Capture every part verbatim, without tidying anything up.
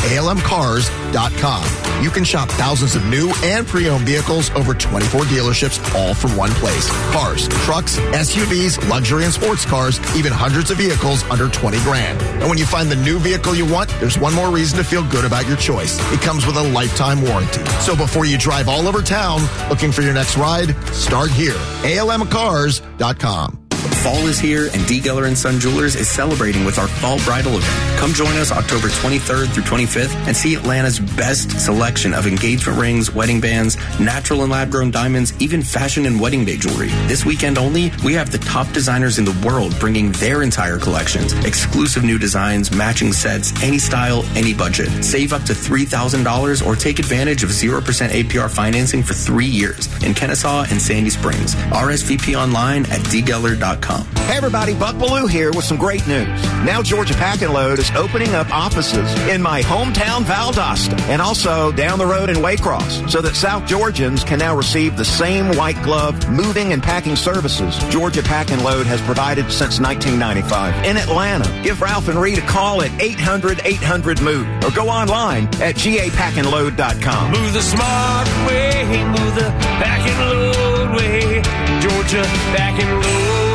A L M cars dot com. You can shop thousands of new and pre-owned vehicles over twenty-four dealerships, all from one place. Cars, trucks, S U Vs, luxury and sports cars, even hundreds of vehicles under twenty grand. And when you find the new vehicle you want, there's one more reason to feel good about your choice. It comes with a lifetime warranty. So before you drive all over town looking for your next ride, start here. A L M cars dot com. Fall is here, and D. Geller and Son Jewelers is celebrating with our Fall Bridal event. Come join us October twenty-third through twenty-fifth and see Atlanta's best selection of engagement rings, wedding bands, natural and lab-grown diamonds, even fashion and wedding day jewelry. This weekend only, we have the top designers in the world bringing their entire collections. Exclusive new designs, matching sets, any style, any budget. Save up to three thousand dollars or take advantage of zero percent A P R financing for three years in Kennesaw and Sandy Springs. R S V P online at d geller dot com. Hey everybody, Buck Bellew here with some great news. Now Georgia Pack and Load is opening up offices in my hometown Valdosta and also down the road in Waycross so that South Georgians can now receive the same white glove moving and packing services Georgia Pack and Load has provided since nineteen ninety-five. In Atlanta, give Ralph and Reed a call at eight hundred eight hundred move or go online at g a pack and load dot com. Move the smart way, move the pack and load way, Georgia Pack and Load.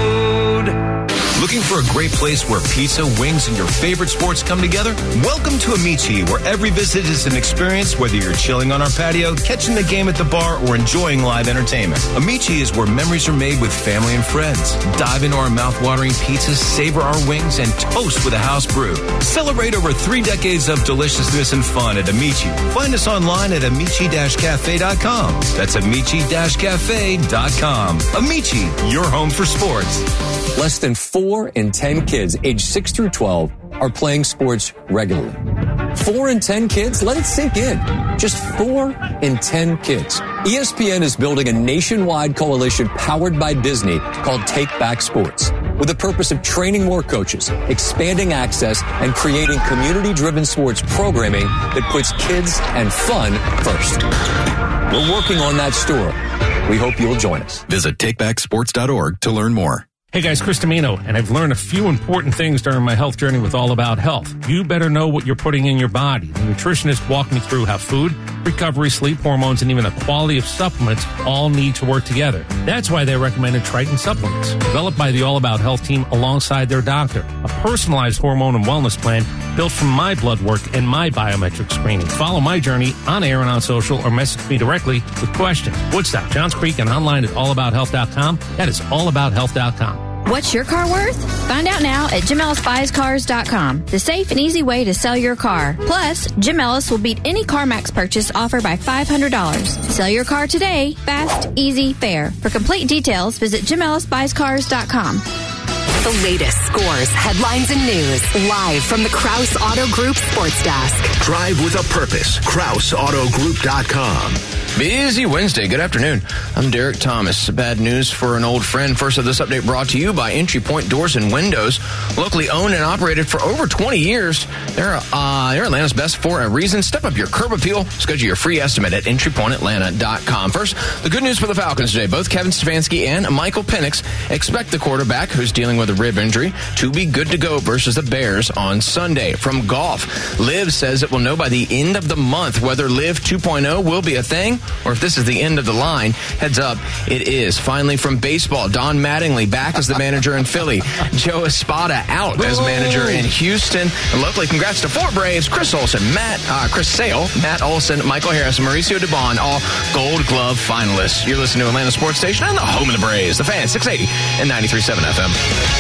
Looking for a great place where pizza, wings, and your favorite sports come together? Welcome to Amici, where every visit is an experience, whether you're chilling on our patio, catching the game at the bar, or enjoying live entertainment. Amici is where memories are made with family and friends. Dive into our mouth-watering pizzas, savor our wings, and toast with a house brew. Celebrate over three decades of deliciousness and fun at Amici. Find us online at amici dash cafe dot com. That's amici dash cafe dot com. Amici, your home for sports. Less than four in ten kids aged six through twelve are playing sports regularly. Four in ten kids? Let it sink in. Just four in ten kids. E S P N is building a nationwide coalition powered by Disney called Take Back Sports, with the purpose of training more coaches, expanding access, and creating community-driven sports programming that puts kids and fun first. We're working on that story. We hope you'll join us. Visit take back sports dot org to learn more. Hey guys, Chris Domino, and I've learned a few important things during my health journey with All About Health. You better know what you're putting in your body. The nutritionist walked me through how food, recovery, sleep, hormones, and even the quality of supplements all need to work together. That's why they recommended Triton Supplements, developed by the All About Health team alongside their doctor. A personalized hormone and wellness plan built from my blood work and my biometric screening. Follow my journey on air and on social or message me directly with questions. Woodstock, Johns Creek, and online at all about health dot com. That is all about health dot com. What's your car worth? Find out now at Jim Ellis Buys Cars dot com, the safe and easy way to sell your car. Plus, Jim Ellis will beat any CarMax purchase offer by five hundred dollars. Sell your car today. Fast, easy, fair. For complete details, visit Jim Ellis Buys Cars dot com. The latest scores, headlines, and news. Live from the Krause Auto Group Sports Desk. Drive with a purpose. Krause Auto Group dot com. Busy Wednesday. Good afternoon. I'm Derek Thomas. Bad news for an old friend. First of this update brought to you by Entry Point Doors and Windows. Locally owned and operated for over twenty years. They're, uh, they're Atlanta's best for a reason. Step up your curb appeal. Schedule your free estimate at entry point atlanta dot com. First, the good news for the Falcons today. Both Kevin Stefanski and Michael Penix expect the quarterback, who's dealing with a rib injury, to be good to go versus the Bears on Sunday. From golf, Liv says it will know by the end of the month whether Liv two point oh will be a thing or if this is the end of the line. Heads up, it is. Finally, from baseball, Don Mattingly back as the manager in Philly. Joe Espada out as manager in Houston. And locally, congrats to four Braves: Chris Olsen, Matt, uh, Chris Sale, Matt Olson, Michael Harris, and Mauricio Dubon, all Gold Glove finalists. You're listening to Atlanta Sports Station and the home of the Braves, the Fan, six eighty and ninety-three point seven F M.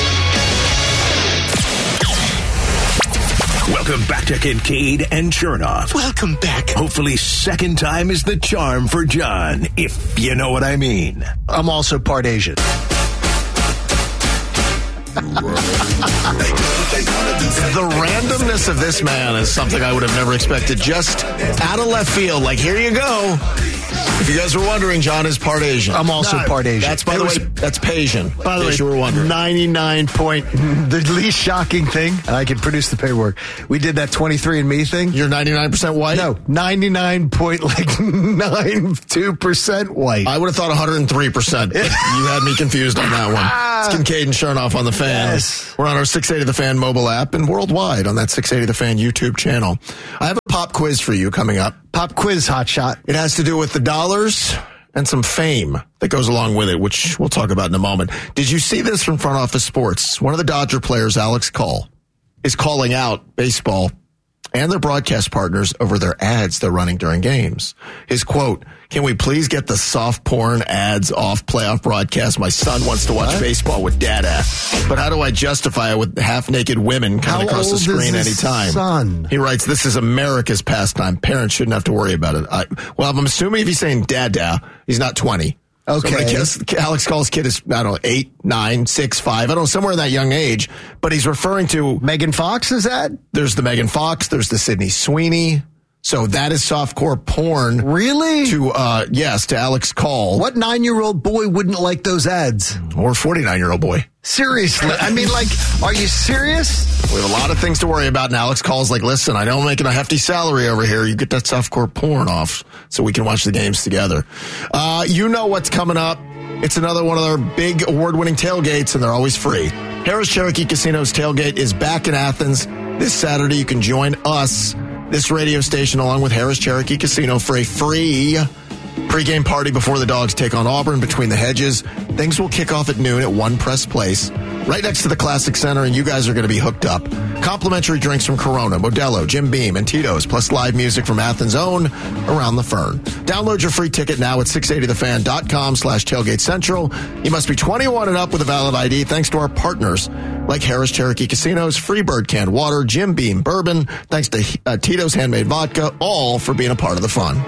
Welcome back to Kincaid and Chernoff. Welcome back. Hopefully second time is the charm for John, if you know what I mean. I'm also part Asian. The randomness of this man is something I would have never expected. Just out of left field, like, here you go. If you guys were wondering, John is part Asian. I'm also No, part Asian. That's, by the It was- way, that's Pasian. By the in way, case you were wondering. ninety-nine point, the least shocking thing, and I can produce the paperwork. We did that twenty-three and me thing. You're ninety-nine percent white? No, ninety-nine point like ninety-two percent white. I would have thought one hundred three percent, but you had me confused on that one. It's Kincaid and Chernoff on The Fan. Yes. We're on our six eighty The Fan mobile app and worldwide on that six eighty The Fan YouTube channel. I have a pop quiz for you coming up. Pop quiz, hot shot. It has to do with the dollars and some fame that goes along with it, which we'll talk about in a moment. Did you see this from Front Office Sports? One of the Dodger players, Alex Call, is calling out baseball and their broadcast partners over their ads they're running during games. His quote, "Can we please get the soft porn ads off playoff broadcast? My son wants to watch What? baseball with dada. But how do I justify it with half-naked women coming How across the old screen is his anytime?" son? He writes, "This is America's pastime. Parents shouldn't have to worry about it." I, well, I'm assuming if he's saying dada, he's not twenty. Okay. So I guess Alex Call's kid is, I don't know, eight, nine, six, five. I don't know, somewhere in that young age. But he's referring to... Megan Fox, is that? There's the Megan Fox. There's the Sydney Sweeney. So that is softcore porn. Really? To, uh, yes, to Alex Call. What nine-year-old boy wouldn't like those ads? Or forty-nine-year-old boy. Seriously. I mean, like, are you serious? We have a lot of things to worry about, and Alex Call's like, "Listen, I know I'm making a hefty salary over here. You get that softcore porn off so we can watch the games together." Uh, you know what's coming up. It's another one of our big award-winning tailgates, and they're always free. Harris Cherokee Casino's tailgate is back in Athens this Saturday. You can join us, this radio station, along with Harris Cherokee Casino for a free pregame party before the Dogs take on Auburn between the hedges. Things will kick off at noon at One Press Place, right next to the Classic Center, and you guys are going to be hooked up. Complimentary drinks from Corona, Modelo, Jim Beam, and Tito's, plus live music from Athens' own Around the Fern. Download your free ticket now at six eighty the fan dot com slash tailgate central. You must be twenty-one and up with a valid I D, thanks to our partners like Harris Cherokee Casinos, Freebird Canned Water, Jim Beam Bourbon, thanks to uh, Tito's Handmade Vodka, all for being a part of the fun.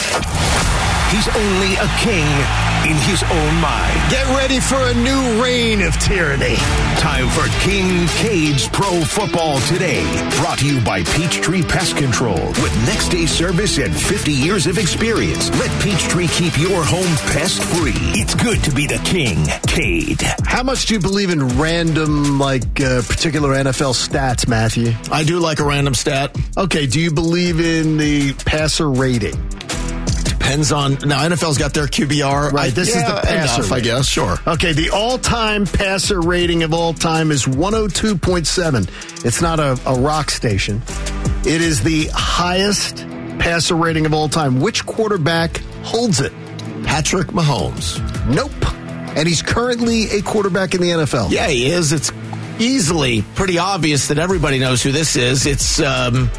He's only a king in his own mind. Get ready for a new reign of tyranny. Time for Kincaid's Pro Football Today. Brought to you by Peachtree Pest Control. With next day service and fifty years of experience, let Peachtree keep your home pest free. It's good to be the king, Cade. How much do you believe in random, like, uh, particular N F L stats, Matthew? I do like a random stat. Okay, do you believe in the passer rating? Depends on, now N F L's got their Q B R. Right, this I, is yeah, the passer enough, I rating. guess, sure. Okay, the all-time passer rating of all time is one oh two point seven. It's not a, a rock station. It is the highest passer rating of all time. Which quarterback holds it? Patrick Mahomes. Nope. And he's currently a quarterback in the N F L. Yeah, he is. It's easily pretty obvious that everybody knows who this is. It's, um...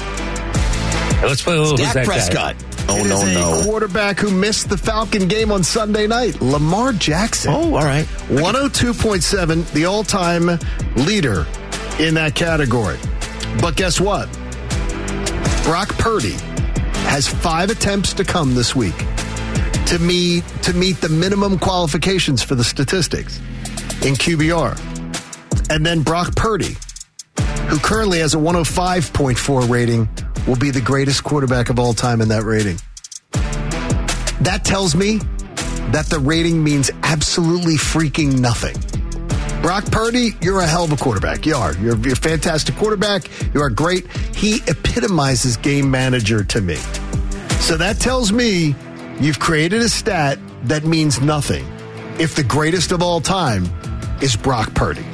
Let's play a little Dak who's that Prescott. Guy? Oh, it no, is a no. quarterback who missed the Falcon game on Sunday night, Lamar Jackson. Oh, all right. one oh two point seven, the all-time leader in that category. But guess what? Brock Purdy has five attempts to come this week to meet, to meet the minimum qualifications for the statistics in Q B R. And then Brock Purdy, who currently has a one oh five point four rating, will be the greatest quarterback of all time in that rating. That tells me that the rating means absolutely freaking nothing. Brock Purdy, you're a hell of a quarterback. You are. You're, you're a fantastic quarterback. You are great. He epitomizes game manager to me. So that tells me you've created a stat that means nothing if the greatest of all time is Brock Purdy.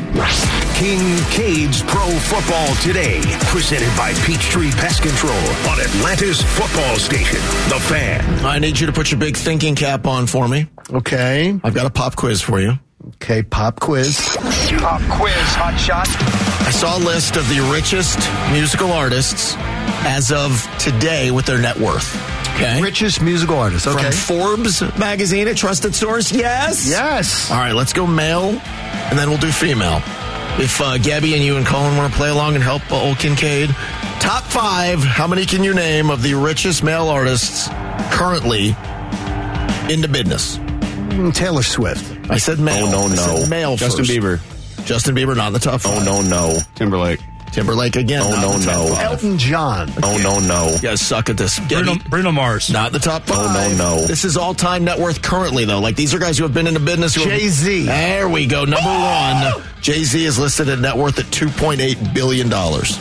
Kincaid's Pro Football Today, presented by Peachtree Pest Control on Atlanta's football station, The Fan. I need you to put your big thinking cap on for me. Okay. I've got a pop quiz for you. Okay, pop quiz. Pop quiz, hot shot. I saw a list of the richest musical artists as of today with their net worth. Okay. Richest musical artists. Okay. From Forbes magazine, a trusted source. Yes. Yes. All right, let's go male, and then we'll do female. If uh, Gabby and you and Colin want to play along and help uh, old Kincaid. Top five, how many can you name of the richest male artists currently in the business? Mm, Taylor Swift. I said male. Oh, no, I no. said male Justin first. Bieber. Justin Bieber, not in the top five. Oh, no, no. Timberlake. Timberlake again. Oh, no, no. Elton John. Oh, no, no. You guys suck at this. Bruno, Bruno Mars. Not in the top five. Oh, no, no. This is all-time net worth currently, though. Like, these are guys who have been in the business. Who Jay-Z. Have, there we go. Number one. Jay-Z is listed at net worth at two point eight billion dollars.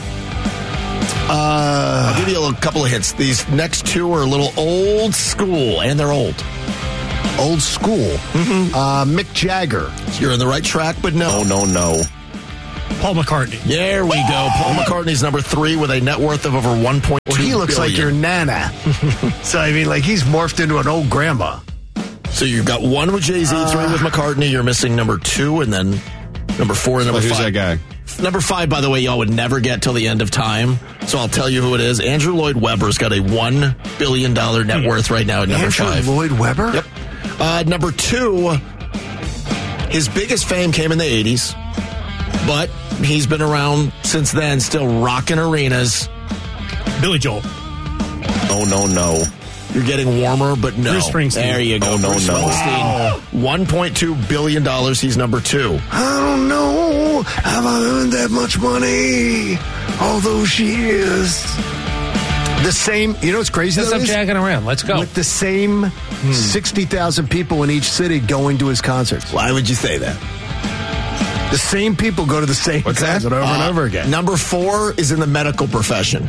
Uh, I'll give you a couple of hints. These next two are a little old school, and they're old. Old school. Mm-hmm. Uh, Mick Jagger. You're on the right track, but no. Oh, no, no. Paul McCartney. There we go. Paul McCartney's number three with a net worth of over one point two well, he looks billion. like your nana. So, I mean, like, he's morphed into an old grandma. So you've got one with Jay-Z, uh, three with McCartney. You're missing number two, and then number four and number who's five. Who's that guy? Number five, by the way, y'all would never get till the end of time. So I'll tell you who it is. Andrew Lloyd Webber's got a one billion dollars net worth right now at number Andrew five. Lloyd Webber? Yep. Uh, number two, his biggest fame came in the eighties, but he's been around since then, still rocking arenas. Billy Joel. Oh, no, no. You're getting warmer, but no. Bruce Springsteen. There you go. Oh, no, Bruce no. Springsteen. one point two billion dollars. He's number two. I don't know. Have I earned that much money all those years? The same, you know what's crazy? Stop jagging around. Let's go. With the same hmm. sixty thousand people in each city going to his concerts. Why would you say that? The same people go to the same What's concert that? over uh, and over again. Number four is in the medical profession.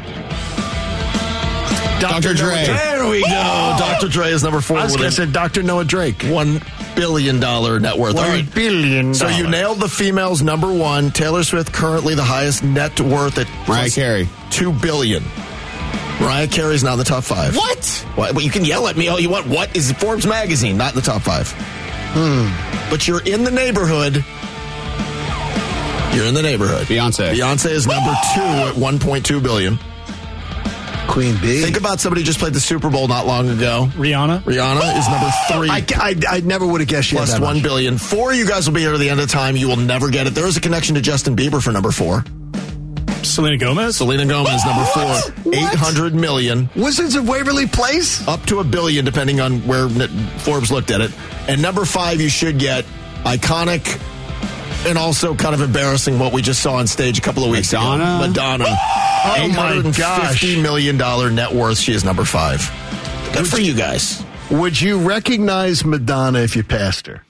Doctor Dre. There we go. Oh. Doctor Dre is number four. I was going to say Doctor Noah Drake. One billion dollars net worth. One All right. billion So you nailed the females number one. Taylor Swift currently the highest net worth at Mariah Carey. Two billion. Mariah Carey's not in the top five. What? What? Well, you can yell at me all you want. What is Forbes magazine? Not in the top five. Hmm. But you're in the neighborhood. You're in the neighborhood. Beyonce. Beyonce is number two at one point two billion. Queen Bee. Think about somebody who just played the Super Bowl not long ago. Rihanna. Rihanna is number three. I, I, I never would have guessed she plus had that one much. billion. Four, you guys will be here at the end of time. You will never get it. There is a connection to Justin Bieber for number four. Selena Gomez. Selena Gomez, number four. What? eight hundred million. Wizards of Waverly Place? Up to a billion, depending on where Forbes looked at it. And number five, you should get iconic and also kind of embarrassing what we just saw on stage a couple of weeks Madonna? ago. Madonna. Oh, eight hundred fifty million dollars net worth. She is number five. Good for you guys. Would you recognize Madonna if you passed her?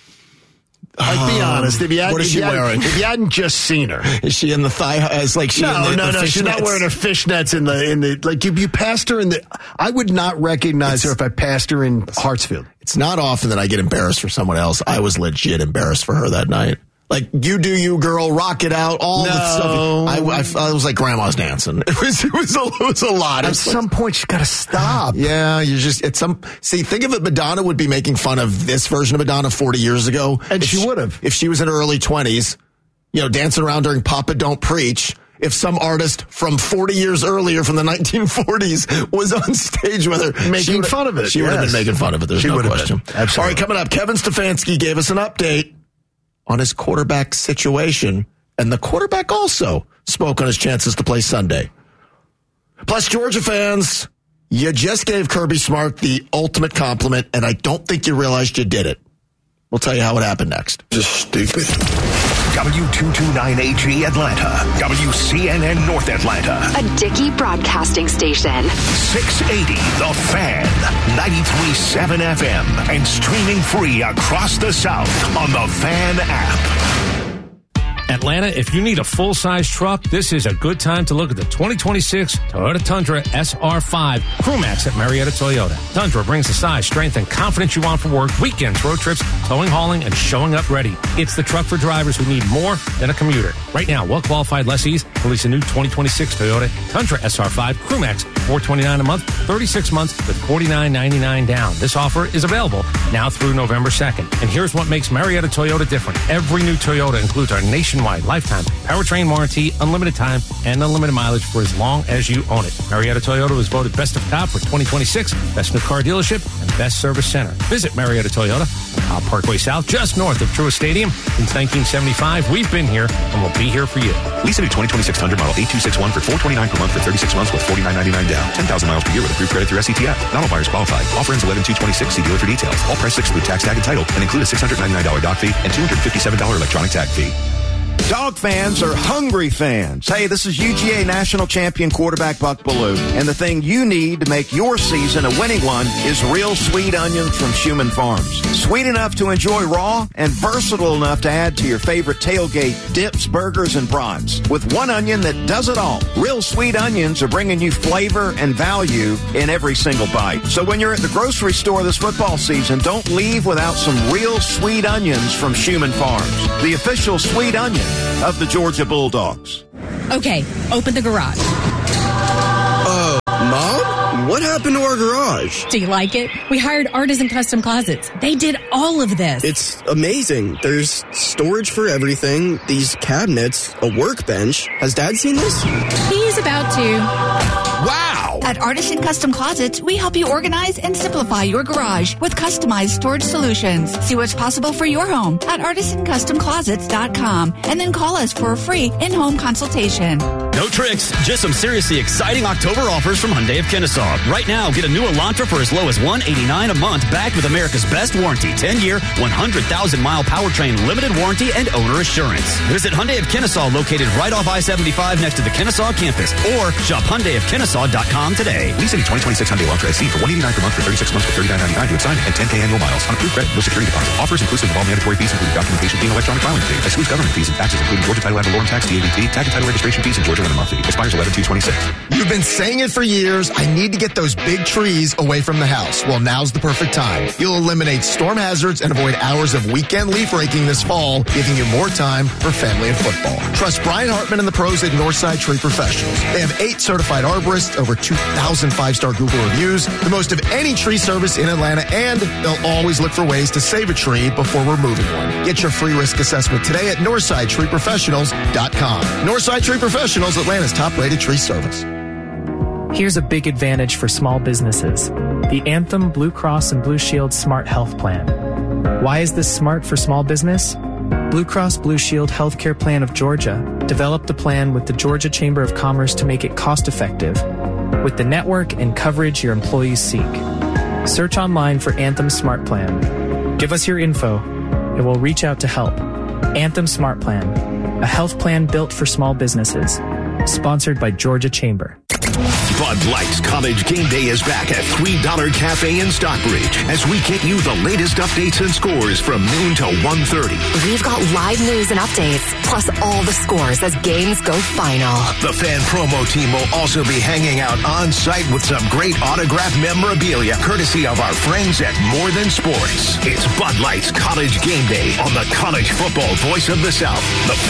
Like, um, be honest. If you had, what is if she you had, wearing? If you hadn't just seen her, is she in the thigh? Is like she no, in the, no, the no. She's not nets? wearing her fishnets in the in the like. If you passed her in the, I would not recognize it's, her if I passed her in Hartsfield. It's not often that I get embarrassed for someone else. I was legit embarrassed for her that night. Like, you do you, girl, rock it out, all no. the stuff. I, I, I was like grandma's dancing. It was, it was, a, it was a lot. At some like, point, you got to stop. Yeah, you just, at some, see, think of it, Madonna would be making fun of this version of Madonna forty years ago. And she, she would have. If she was in her early twenties, you know, dancing around during Papa Don't Preach. If some artist from forty years earlier from the nineteen forties was on stage with her. Making fun of it. She yes. would have been making fun of it. There's she no question. Been. Absolutely. All right, coming up, Kevin Stefanski gave us an update on his quarterback situation, and the quarterback also spoke on his chances to play Sunday. Plus, Georgia fans, you just gave Kirby Smart the ultimate compliment, and I don't think you realized you did it. We'll tell you how it happened next. Just stupid. W two twenty-nine H E Atlanta. W C N N North Atlanta. A Dickey broadcasting station. six eighty The Fan. ninety-three point seven F M. And streaming free across the South on the Fan app. Atlanta, if you need a full-size truck, this is a good time to look at the twenty twenty-six Toyota Tundra S R five Crewmax at Marietta Toyota. Tundra brings the size, strength, and confidence you want for work, weekends, road trips, towing, hauling, and showing up ready. It's the truck for drivers who need more than a commuter. Right now, well-qualified lessees release a new twenty twenty-six Toyota Tundra S R five Crewmax, four hundred twenty-nine dollars a month, thirty-six months with forty-nine ninety-nine down. This offer is available now through November second. And here's what makes Marietta Toyota different. Every new Toyota includes our nationwide lifetime powertrain warranty, unlimited time, and unlimited mileage for as long as you own it. Marietta Toyota was voted Best of Top for twenty twenty-six, Best New Car Dealership, and Best Service Center. Visit Marietta Toyota on Cobb Parkway South, just north of Truist Stadium. Since nineteen seventy-five, we've been here, and we'll be here for you. Lease a new twenty twenty-six Tundra model eight two six one for four hundred twenty-nine dollars per month for thirty-six months with forty-nine ninety-nine down. ten thousand miles per year with approved credit through S C T F. Not all buyers qualify. Offer ends eleven two twenty-six. See dealer for details. All prices exclude tax, tag, and title and include a six hundred ninety-nine dollars doc fee and two hundred fifty-seven dollars electronic tag fee. Dog fans are hungry fans. Hey, this is U G A national champion quarterback Buck Bellew, and the thing you need to make your season a winning one is real sweet onions from Schumann Farms. Sweet enough to enjoy raw and versatile enough to add to your favorite tailgate dips, burgers, and brats. With one onion that does it all, Real Sweet Onions are bringing you flavor and value in every single bite. So when you're at the grocery store this football season, don't leave without some real sweet onions from Schumann Farms, the official sweet onion of the Georgia Bulldogs. Okay, open the garage. Uh, Mom? What happened to our garage? Do you like it? We hired Artisan Custom Closets. They did all of this. It's amazing. There's storage for everything, these cabinets, a workbench. Has Dad seen this? He's about to. Wow! At Artisan Custom Closets, we help you organize and simplify your garage with customized storage solutions. See what's possible for your home at artisan custom closets dot com and then call us for a free in-home consultation. No tricks, just some seriously exciting October offers from Hyundai of Kennesaw. Right now, get a new Elantra for as low as one hundred eighty-nine dollars a month, backed with America's best warranty, ten-year, one hundred thousand mile powertrain limited warranty and owner assurance. Visit Hyundai of Kennesaw, located right off I seventy-five next to the Kennesaw campus, or shop Hyundai of Kennesaw dot com today. Lease any twenty twenty-six Hyundai Elantra S E for one hundred eighty-nine dollars per month for thirty-six months with thirty-nine ninety-nine to sign and ten K annual miles on approved credit, no security deposit. Offers inclusive of all mandatory fees, including documentation fee and electronic filing fee. Excludes government fees and taxes, including Georgia Title Ad Valorem Tax, D A V T, tag and title registration fees, and Georgia Limit Month fee. Expires eleven two twenty-six. You've been saying it for years. I need to get those big trees away from the house. Well, now's the perfect time. You'll eliminate storm hazards and avoid hours of weekend leaf raking this fall, giving you more time for family and football. Trust Brian Hartman and the pros at Northside Tree Professionals. They have eight certified arborists, over two thousand five-star Google reviews, the most of any tree service in Atlanta, and they'll always look for ways to save a tree before removing one. Get your free risk assessment today at northside tree professionals dot com. Northside Tree Professionals, Atlanta's top-rated tree service. Here's a big advantage for small businesses. The Anthem Blue Cross and Blue Shield Smart Health Plan. Why is this smart for small business? Blue Cross Blue Shield Healthcare Plan of Georgia developed a plan with the Georgia Chamber of Commerce to make it cost-effective, with the network and coverage your employees seek. Search online for Anthem Smart Plan. Give us your info, and we'll reach out to help. Anthem Smart Plan, a health plan built for small businesses. Sponsored by Georgia Chamber. Bud Light's College Game Day is back at three dollar Cafe in Stockbridge as we get you the latest updates and scores from noon to one thirty. We've got live news and updates, plus all the scores as games go final. The fan promo team will also be hanging out on site with some great autographed memorabilia courtesy of our friends at More Than Sports. It's Bud Light's College Game Day on the college football voice of the South, the